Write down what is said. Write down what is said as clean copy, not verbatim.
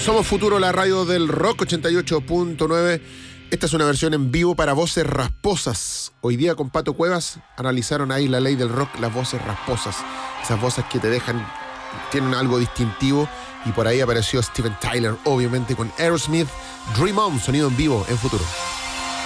Somos Futuro, la radio del rock 88.9. Esta es una versión en vivo para voces rasposas. Hoy día con Pato Cuevas analizaron ahí la ley del rock, las voces rasposas. Esas voces que te dejan, tienen algo distintivo. Y por ahí apareció Steven Tyler, obviamente con Aerosmith, Dream On, sonido en vivo en Futuro.